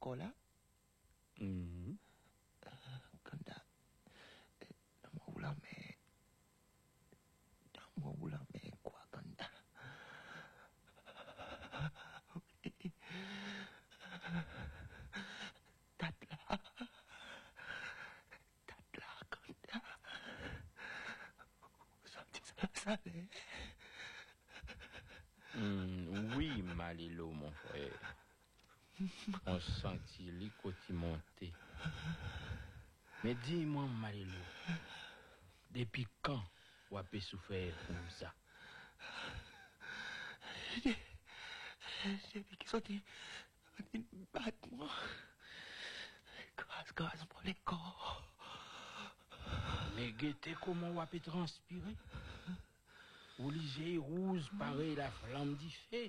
encore là? Mhm. Kanda, dans mon la mais dans mon la mais quoi, Kanda? Tatla, Kanda. Vous sentez ça, Oui, Malilo, mon frère. On sentit les côtés monter. Mais dis-moi, Malilo, depuis quand vous avez souffert comme ça? Depuis qu'ils sont des battements, grâce pour les corps. Mais guettez comment vous avez transpiré? Ou les yeux rouges pareil la flamme du feu?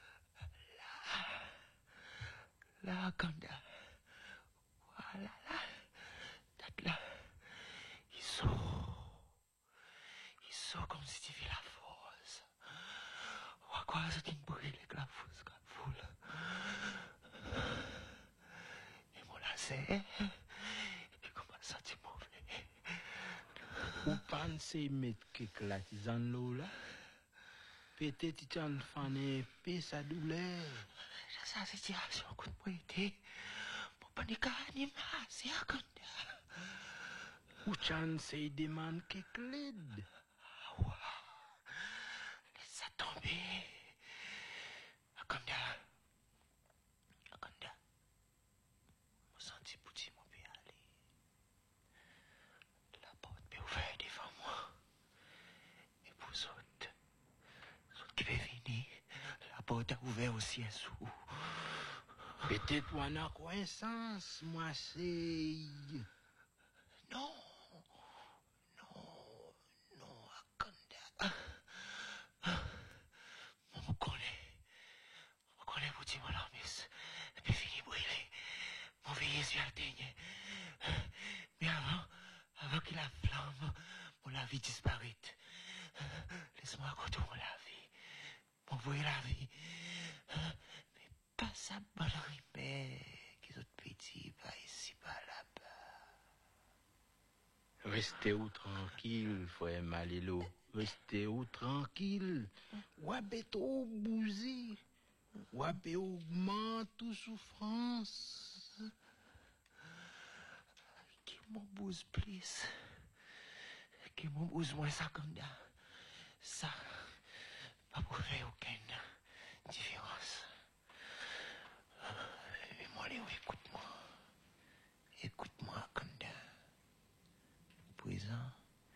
Là, Kanda. Voilà, là. Là. Ils sont comme si tu fais la force. Ou à quoi ça t'ine brûle avec la force, la foule. Et mon lacet, il commence à sentir mauvais. Ou pensez mettre quelque la tisane l'eau là? Peut-être tu en fané paix sa douleur. Sa situation qu'on peut aider. Pour pas animer, c'est à Kanda. Ou chan se demande quelque l'aide. Laisse ça tomber. Akanda. Je sens petit mon pied aller. La porte peut ouvrir devant moi. Et pour autres qui veulent venir, la porte est ouverte aussi à sous. Peut-être on a coïncidence, moi c'est... Non, Akanda. On me connaît pour dire mon armis. Et puis fini brûler. Mon veillé sur la teigne. Mais avant que la flamme, mon vie disparaisse. Laisse-moi raconter mon la vie. Mon voyez la vie. Mais pas ça bonne rimée. Qu'ils autres petits, pas ici, pas là-bas. Restez où tranquille, frère Malilo. Restez où tranquille. Wabé trop bousé. Wabé augmente toute souffrance. Qui m'embouse plus. Qui m'embouse moins ça comme ça. Pas pour faire aucune différence. Mais moi, Léo, écoute-moi. Écoute-moi, Kanda. Présent,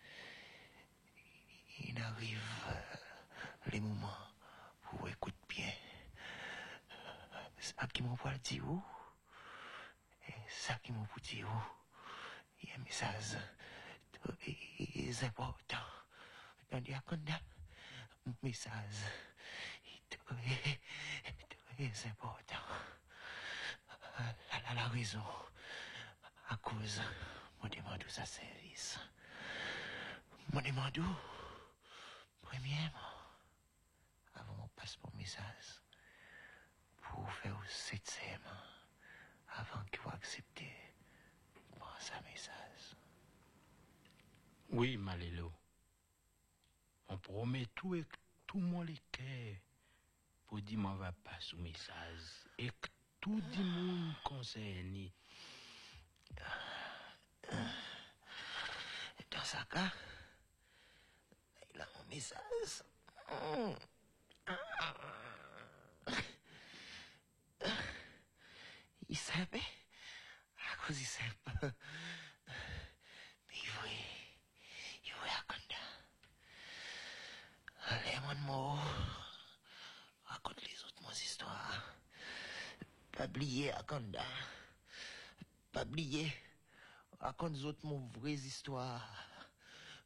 il arrive les moments où écoute bien. Ça qui m'ont pas dit où, et ça qui m'ont pas dit où, il y a un message très important. Tandis que un message très important. La raison, à cause, me demande sa service. Me demande, premièrement, avant mon passeport message, pour faire cette serment, avant que vous acceptez, prends sa message. Oui, Malilo. On promet tout et tout mon cœur pour dire qu'on va pas sous message et que tout le monde concerné. Dans ce cas, il a mon message. Il savait, à cause il savait pas. Mais il voulait raconter. Les mots raconte les autres histoires. Pas oublier Akanda. Pas oublier raconte les autres vraies histoires.